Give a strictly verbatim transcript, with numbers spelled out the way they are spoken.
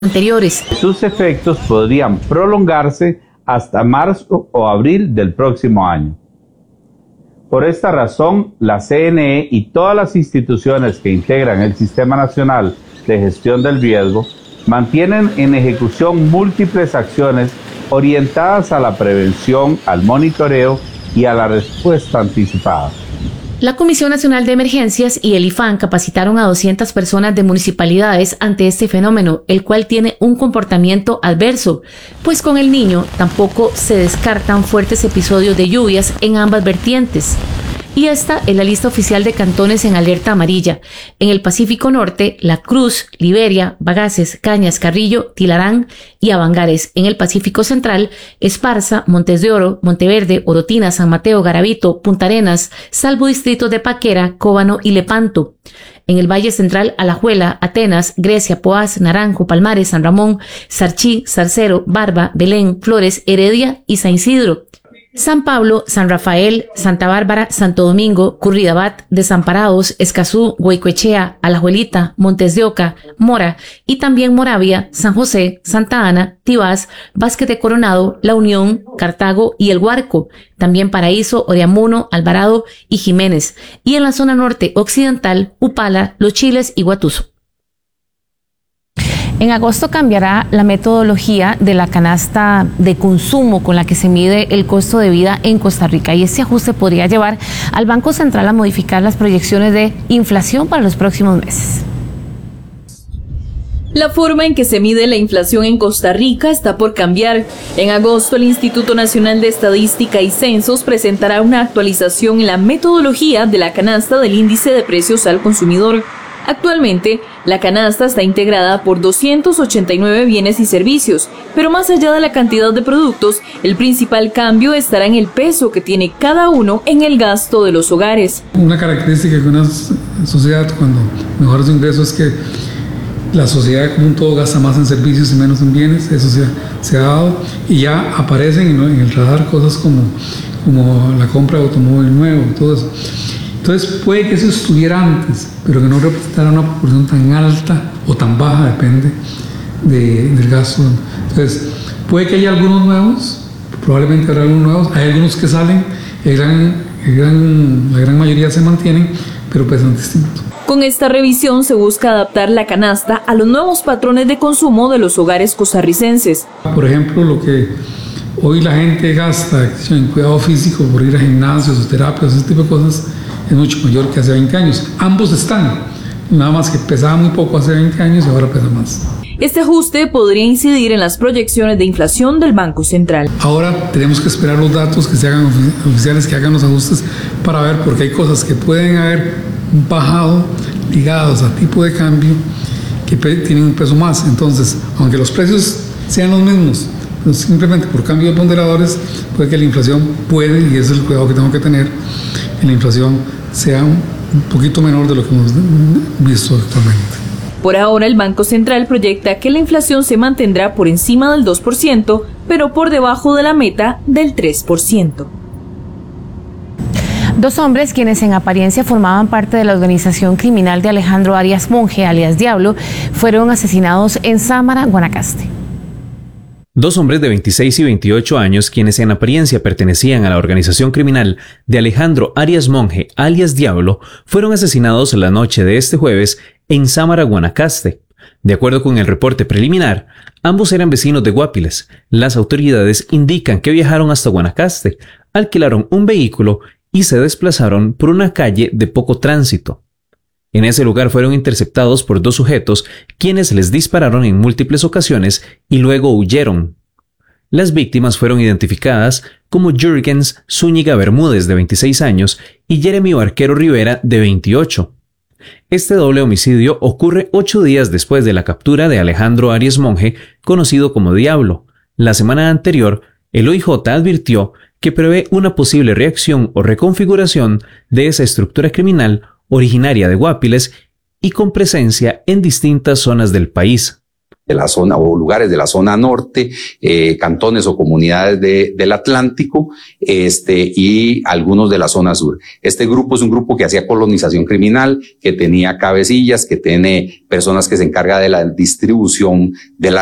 anteriores. Sus efectos podrían prolongarse hasta marzo o abril del próximo año. Por esta razón, la C N E y todas las instituciones que integran el Sistema Nacional de Gestión del Riesgo mantienen en ejecución múltiples acciones orientadas a la prevención, al monitoreo y a la respuesta anticipada. La Comisión Nacional de Emergencias y el I F A N capacitaron a doscientas personas de municipalidades ante este fenómeno, el cual tiene un comportamiento adverso, pues con el Niño tampoco se descartan fuertes episodios de lluvias en ambas vertientes. Y esta es la lista oficial de cantones en alerta amarilla. En el Pacífico Norte, La Cruz, Liberia, Bagaces, Cañas, Carrillo, Tilarán y Avangares. En el Pacífico Central, Esparza, Montes de Oro, Monteverde, Orotina, San Mateo, Garavito, Punta Arenas, salvo distritos de Paquera, Cóbano y Lepanto. En el Valle Central, Alajuela, Atenas, Grecia, Poás, Naranjo, Palmares, San Ramón, Sarchí, Zarcero, Barba, Belén, Flores, Heredia y San Isidro. San Pablo, San Rafael, Santa Bárbara, Santo Domingo, Curridabat, Desamparados, Escazú, Goicoechea, Alajuelita, Montes de Oca, Mora y también Moravia, San José, Santa Ana, Tibás, Vázquez de Coronado, La Unión, Cartago y El Guarco, también Paraíso, Oriamuno, Alvarado y Jiménez, y en la zona norte occidental, Upala, Los Chiles y Guatuso. En agosto cambiará la metodología de la canasta de consumo con la que se mide el costo de vida en Costa Rica, y este ajuste podría llevar al Banco Central a modificar las proyecciones de inflación para los próximos meses. La forma en que se mide la inflación en Costa Rica está por cambiar. En agosto, el Instituto Nacional de Estadística y Censos presentará una actualización en la metodología de la canasta del índice de precios al consumidor. Actualmente, la canasta está integrada por doscientos ochenta y nueve bienes y servicios, pero más allá de la cantidad de productos, el principal cambio estará en el peso que tiene cada uno en el gasto de los hogares. Una característica de una sociedad cuando mejora su ingreso es que la sociedad como un todo gasta más en servicios y menos en bienes. Eso se ha, se ha dado, y ya aparecen, ¿no?, en el radar cosas como, como la compra de automóvil nuevo, todo eso. Entonces puede que eso estuviera antes, pero que no representara una proporción tan alta o tan baja, depende de, del gasto. Entonces puede que haya algunos nuevos, probablemente habrá algunos nuevos, hay algunos que salen, el gran, el gran, la gran mayoría se mantienen, pero pesan distinto. Con esta revisión se busca adaptar la canasta a los nuevos patrones de consumo de los hogares costarricenses. Por ejemplo, lo que hoy la gente gasta en cuidado físico por ir a gimnasios o terapias, ese tipo de cosas, es mucho mayor que hace veinte años. Ambos están, nada más que pesaba muy poco hace veinte años y ahora pesa más. Este ajuste podría incidir en las proyecciones de inflación del Banco Central. Ahora tenemos que esperar los datos que se hagan oficiales, que hagan los ajustes para ver, porque hay cosas que pueden haber bajado ligados a tipo de cambio que tienen un peso más. Entonces, aunque los precios sean los mismos, simplemente por cambio de ponderadores, puede que la inflación puede, y ese es el cuidado que tengo que tener, que la inflación sea un poquito menor de lo que hemos visto actualmente. Por ahora, el Banco Central proyecta que la inflación se mantendrá por encima del dos por ciento, pero por debajo de la meta del tres por ciento. Dos hombres, quienes en apariencia formaban parte de la organización criminal de Alejandro Arias Monge, alias Diablo, fueron asesinados en Sámara, Guanacaste. Dos hombres de veintiséis y veintiocho años, quienes en apariencia pertenecían a la organización criminal de Alejandro Arias Monge, alias Diablo, fueron asesinados la noche de este jueves en Sámara, Guanacaste. De acuerdo con el reporte preliminar, ambos eran vecinos de Guapiles. Las autoridades indican que viajaron hasta Guanacaste, alquilaron un vehículo y se desplazaron por una calle de poco tránsito. En ese lugar fueron interceptados por dos sujetos, quienes les dispararon en múltiples ocasiones y luego huyeron. Las víctimas fueron identificadas como Jürgens Zúñiga Bermúdez, de veintiséis años, y Jeremy Barquero Rivera, de veintiocho. Este doble homicidio ocurre ocho días después de la captura de Alejandro Arias Monge, conocido como Diablo. La semana anterior, el O I J advirtió que prevé una posible reacción o reconfiguración de esa estructura criminal originaria de Guapiles y con presencia en distintas zonas del país. de la zona o lugares de la zona norte, eh, cantones o comunidades de, del Atlántico, este, y algunos de la zona sur. Este grupo es un grupo que hacía colonización criminal, que tenía cabecillas, que tiene personas que se encargan de la distribución de la